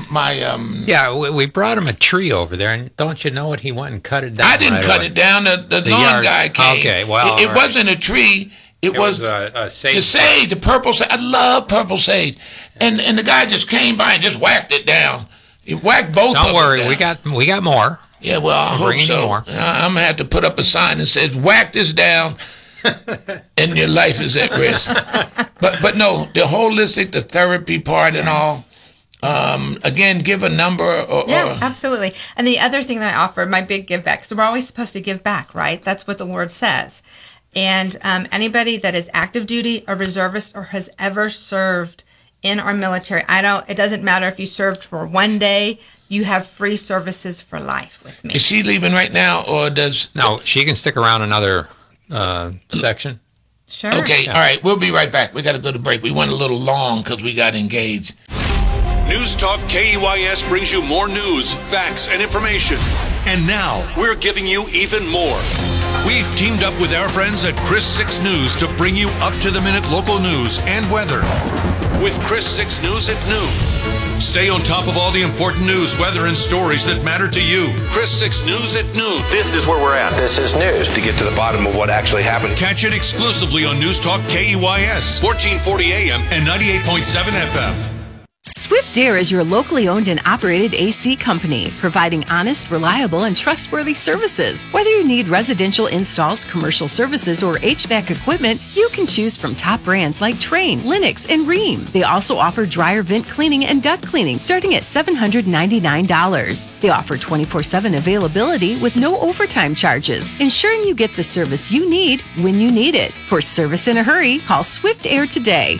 Yeah, we brought him a tree over there, and don't you know what? He went and cut it down. I didn't cut it down. The lawn guy came. Okay, well, it wasn't a tree. It was a sage. The sage, the purple sage. I love purple sage. And the guy just came by and just whacked it down. He whacked both of them. Don't worry, down. we got more. Yeah, well, I hope so. More. I'm gonna have to put up a sign that says "Whack this down," and your life is at risk. But no, the holistic, the therapy part, and all. Again, give a number. Yeah, absolutely. And the other thing that I offer, my big give back, so we're always supposed to give back, right? That's what the Lord says. And anybody that is active duty, a reservist, or has ever served in our military, it doesn't matter if you served for one day. You have free services for life with me. Is she leaving right now, or does... No, she can stick around another section. Sure. Okay, yeah. All right, we'll be right back. We got to go to break. We went a little long because we got engaged. News Talk KEYS brings you more news, facts, and information. And now, we're giving you even more. We've teamed up with our friends at Chris 6 News to bring you up-to-the-minute local news and weather. With Chris 6 News at noon. Stay on top of all the important news, weather, and stories that matter to you. Chris 6 News at noon. This is where we're at. This is news. To get to the bottom of what actually happened. Catch it exclusively on News Talk KEYS, 1440 AM and 98.7 FM. Swift Air is your locally owned and operated AC company, providing honest, reliable, and trustworthy services. Whether you need residential installs, commercial services, or HVAC equipment, you can choose from top brands like Trane, Lennox, and Rheem. They also offer dryer vent cleaning and duct cleaning starting at $799. They offer 24/7 availability with no overtime charges, ensuring you get the service you need when you need it. For service in a hurry, call Swift Air today,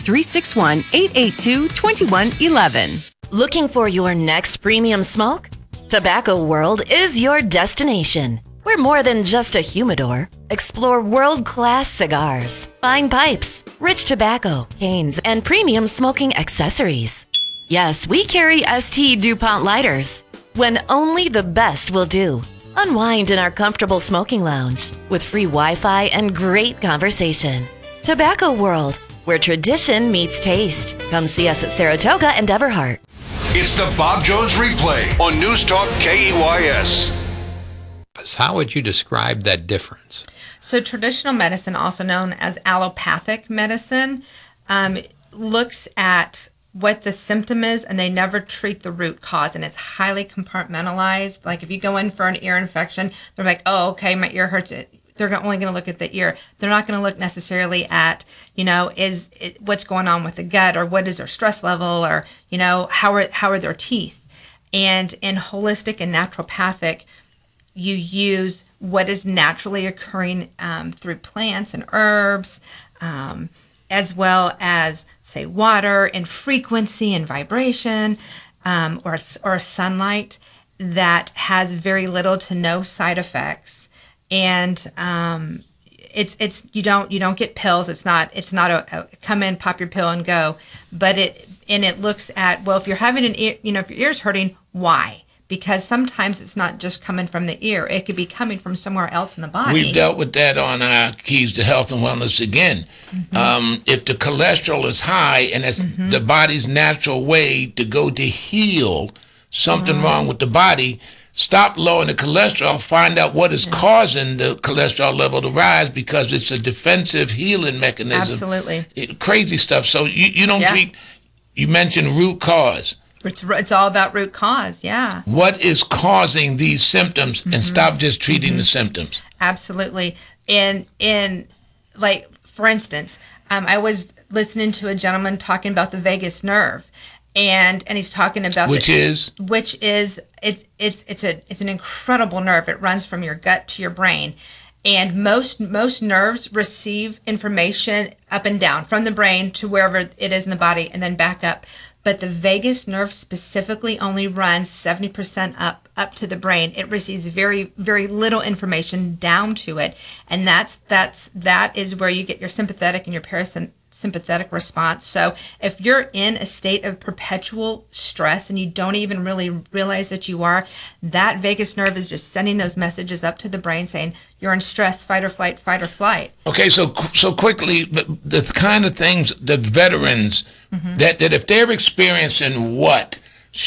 361-882-2111. Looking for your next premium smoke? Tobacco World is your destination. We're more than just a humidor. Explore world-class cigars, fine pipes, rich tobacco, canes, and premium smoking accessories. Yes, we carry ST DuPont lighters. When only the best will do. Unwind in our comfortable smoking lounge with free Wi-Fi and great conversation. Tobacco World, where tradition meets taste. Come see us at Saratoga and Everhart. It's the Bob Jones Replay on News Talk KEYS. How would you describe that difference? So traditional medicine, also known as allopathic medicine, looks at what the symptom is, and they never treat the root cause, and it's highly compartmentalized. Like if you go in for an ear infection, they're like, oh, okay, my ear hurts. They're only going to look at the ear. They're not going to look necessarily at, what's going on with the gut, or what is their stress level, or, how are their teeth. And in holistic and naturopathic, you use what is naturally occurring through plants and herbs, as well as, say, water and frequency and vibration, or sunlight that has very little to no side effects. And it's you don't get pills. It's not a come in, pop your pill and go. But it looks at, well, if you're having an ear, if your ear's hurting, why? Because sometimes it's not just coming from the ear. It could be coming from somewhere else in the body. We've dealt with that on our Keys to Health and Wellness again. Mm-hmm. If the cholesterol is high, and it's the body's natural way to go to heal something wrong with the body, stop lowering the cholesterol, find out what is causing the cholesterol level to rise, because it's a defensive healing mechanism. Absolutely. Crazy stuff. So you don't treat, you mentioned root cause. It's all about root cause, yeah. What is causing these symptoms, and stop just treating the symptoms. Absolutely. And like, for instance, I was listening to a gentleman talking about the vagus nerve. And he's talking about which is it's an incredible nerve. It runs from your gut to your brain, and most nerves receive information up and down from the brain to wherever it is in the body, and then back up. But the vagus nerve specifically only runs 70% up to the brain. It receives very, very little information down to it, and that is where you get your sympathetic and your parasympathetic response. So if you're in a state of perpetual stress and you don't even really realize that you are, that vagus nerve is just sending those messages up to the brain saying you're in stress, fight or flight, fight or flight. Okay, so quickly, the kind of things that veterans, that if they're experiencing what?